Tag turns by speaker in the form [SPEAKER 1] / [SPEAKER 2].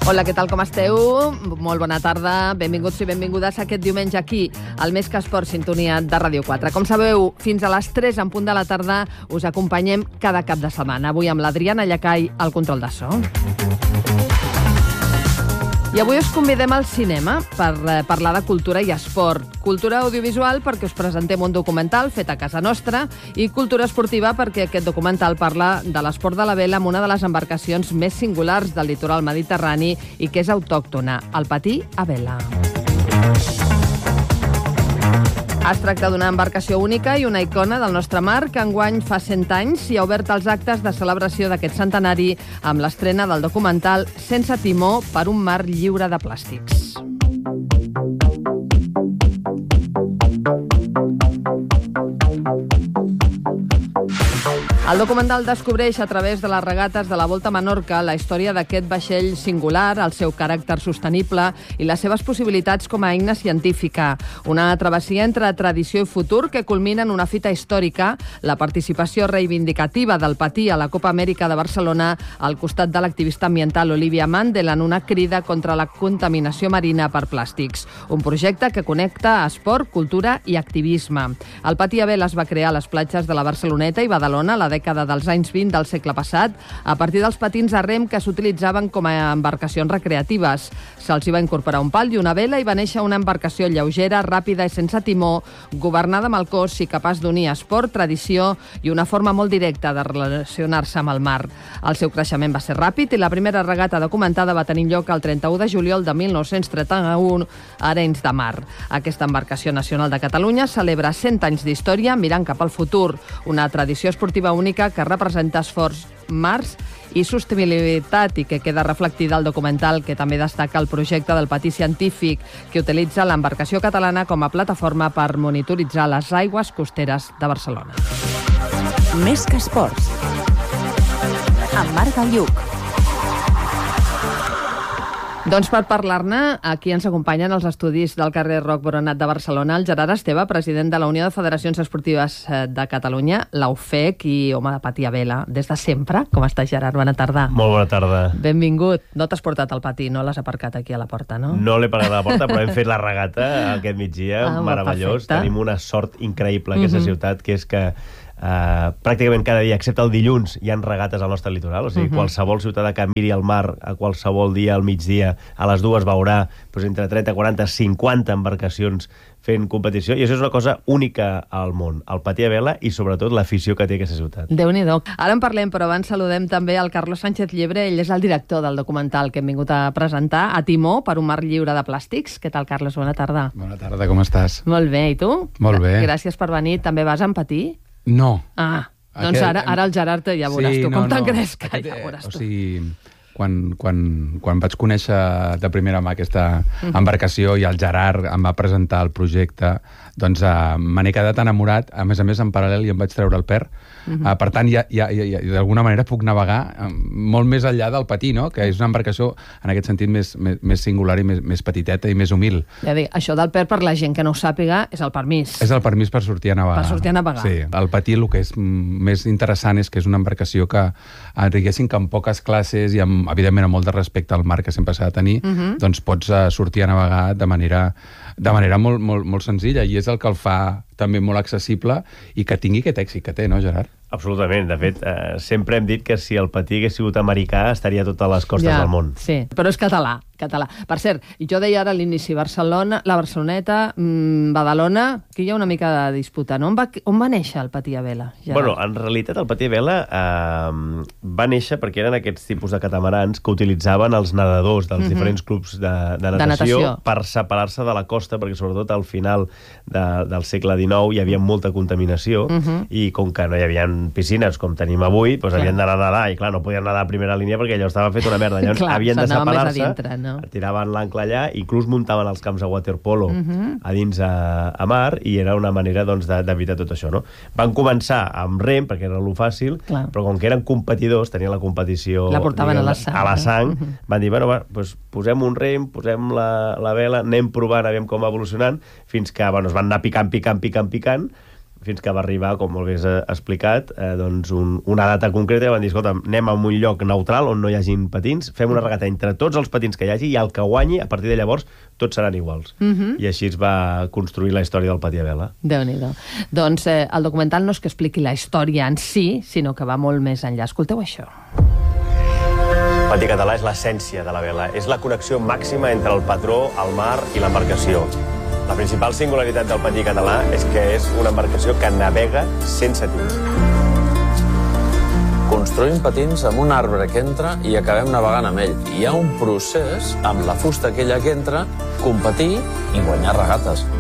[SPEAKER 1] Hola, què tal, com esteu? Molt bona tarda, benvinguts i benvingudes aquest diumenge aquí, al Més que Esport, sintonia de Ràdio 4. Com sabeu, fins a les 3 en punt de la tarda us acompanyem cada cap de setmana. Avui amb l'Adriana Llacai al control de so. I avui us convidem al cinema per parlar de cultura i esport. Cultura audiovisual perquè us presentem un documental fet a casa nostra i cultura esportiva perquè aquest documental parla de l'esport de la vela amb una de les embarcacions més singulars del litoral mediterrani i que és autòctona, el patí a vela. Es tracta d'una embarcació única i una icona del nostre mar que enguany fa 100 anys i ha obert els actes de celebració d'aquest centenari amb l'estrena del documental Sense timó per un mar lliure de plàstics. El documental descobreix a través de les regates de la Volta a Menorca la història d'aquest vaixell singular, el seu caràcter sostenible i les seves possibilitats com a eina científica. Una travessia entre tradició i futur que culmina en una fita històrica, la participació reivindicativa del patí a la Copa Amèrica de Barcelona al costat de l'activista ambiental Olivia Mandel en una crida contra la contaminació marina per plàstics. Un projecte que connecta esport, cultura i activisme. El patí a vela es va crear a les platges de la Barceloneta i Badalona a la dècada dels anys 20 del segle passat, a partir dels patins a rem que s'utilitzaven com a embarcacions recreatives. Se'ls hi va incorporar un pal i una vela i va néixer una embarcació lleugera, ràpida i sense timó, governada amb el cos i capaç d'unir esport, tradició i una forma molt directa de relacionar-se amb el mar. El seu creixement va ser ràpid i la primera regata documentada va tenir lloc el 31 de juliol de 1931 a Arenys de Mar. Aquesta embarcació nacional de Catalunya celebra 100 anys d'història mirant cap al futur, una tradició esportiva única que representa esforç, mars i sostenibilitat i que queda reflectida al documental que també destaca el projecte del patí científic que utilitza l'embarcació catalana com a plataforma per monitoritzar les aigües costeres de Barcelona.
[SPEAKER 2] Més que esports. Amb Marc Galluc.
[SPEAKER 1] Doncs per parlar-ne, aquí ens acompanyen els estudis del carrer Roc Boronat de Barcelona el Gerard Esteve, president de la Unió de Federacions Esportives de Catalunya, la UFEC i home de patí a vela des de sempre. Com estàs, Gerard? Bona tarda.
[SPEAKER 3] Molt bona tarda.
[SPEAKER 1] Benvingut. No t'has portat el patí, no l'has aparcat aquí a la porta, no?
[SPEAKER 3] No l'he parat a la porta, però hem fet la regata aquest migdia, meravellós.
[SPEAKER 1] Perfecte.
[SPEAKER 3] Tenim una sort increïble a aquesta ciutat, que és que pràcticament cada dia, excepte el dilluns, hi ha regates al nostre litoral, o sigui, qualsevol ciutadà que miri al mar a qualsevol dia al migdia, a les 2 veurà entre 30, 40, 50 embarcacions fent competició, i això és una cosa única al món, el patí a vela i sobretot l'afició que té aquesta ciutat.
[SPEAKER 1] Déu-n'hi-do. Ara en parlem, però abans saludem també el Carlos Sánchez Llebre, ell és el director del documental que hem vingut a presentar, A timó per un mar lliure de plàstics. Què tal, Carlos? Bona tarda.
[SPEAKER 4] Bona tarda, com estàs?
[SPEAKER 1] Molt bé, i tu?
[SPEAKER 4] Molt bé.
[SPEAKER 1] Gràcies per venir. També vas en patí?
[SPEAKER 4] No.
[SPEAKER 1] Doncs ara el Gerard ja veuràs tu. Com te'n creus que ja veuràs tu?
[SPEAKER 4] O sigui, quan vaig conèixer de primera mà aquesta embarcació i el Gerard em va presentar el projecte, doncs me n'he quedat enamorat. A més, en paral·lel i em vaig treure el per. Per tant, d'alguna manera puc navegar molt més enllà del patí, no? Que és una embarcació, en aquest sentit, més singular i més petiteta i més humil.
[SPEAKER 1] Ja dic, això del per, per la gent que no ho sàpiga, és el permís.
[SPEAKER 4] És el permís per sortir a navegar.
[SPEAKER 1] Per sortir a navegar.
[SPEAKER 4] Sí. El patí, el que és més interessant és que és una embarcació que, diguéssim que amb poques classes i amb, evidentment, amb molt de respecte al mar que sempre s'ha de tenir, doncs pots sortir a navegar de manera molt senzilla, i és el que el fa també molt accessible i que tingui aquest èxit que té, no, Gerard?
[SPEAKER 3] Absolutament. De fet, sempre hem dit que si el patí hagués sigut americà estaria a totes les costes del món.
[SPEAKER 1] Sí, però és català. Per cert, jo deia ara a l'inici, Barcelona, la Barceloneta, Badalona, aquí hi ha una mica de disputa, no? On va néixer el patí a vela, Gerard?
[SPEAKER 3] Bueno, en realitat el patí a vela va néixer perquè eren aquests tipus de catamarans que utilitzaven els nedadors dels diferents clubs de natació per separar-se de la costa, perquè sobretot al final del segle XIX hi havia molta contaminació i com que no hi havia piscines com tenim avui, doncs havien d'anar a nedar i clar, no podien nedar a primera línia perquè allò estava fet una merda. Llavors havien de separar-se, tiraven l'ancle allà, inclús muntaven els camps de waterpolo a dins a mar, i era una manera d'evitar tot això, no? Van començar amb rem perquè era lo fàcil, però com que eren competidors, tenien la competició
[SPEAKER 1] la portaven a la sang,
[SPEAKER 3] van dir, bueno, doncs posem un rem, posem la vela, anem provant, aviam com va evolucionant, fins que es van anar picant, fins que va arribar, com molt bé has explicat, doncs una data concreta i van dir, escolta, anem a un lloc neutral on no hi hagin patins, fem una regata entre tots els patins que hi hagi i el que guanyi, a partir de llavors, tots seran iguals. I així es va construir la història del patí a vela.
[SPEAKER 1] Déu-n'hi-do. Doncs el documental no és que expliqui la història en si, sinó que va molt més enllà. Escolteu això.
[SPEAKER 5] El patí català és l'essència de la vela. És la connexió màxima entre el patró, el mar i l'embarcació. La principal singularitat del patí català és que és una embarcació que navega sense tirs.
[SPEAKER 6] Construïm patins amb un arbre que entra i acabem navegant amb ell. Hi ha un procés, amb la fusta aquella que entra, competir i guanyar regates.